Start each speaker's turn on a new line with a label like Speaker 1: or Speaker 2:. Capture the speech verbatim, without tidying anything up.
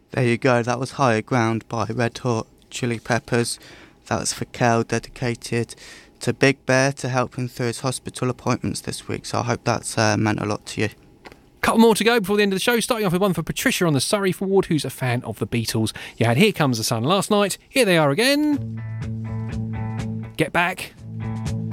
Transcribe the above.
Speaker 1: There you go, that was Higher Ground by Red Hot Chili Peppers. That was for Kel, dedicated to Big Bear to help him through his hospital appointments this week, so I hope that's uh, meant a lot to you.
Speaker 2: Couple more to go before the end of the show, starting off with one for Patricia on the Surrey ward, who's a fan of the Beatles. You had Here Comes the Sun last night, here they are again. Get Back.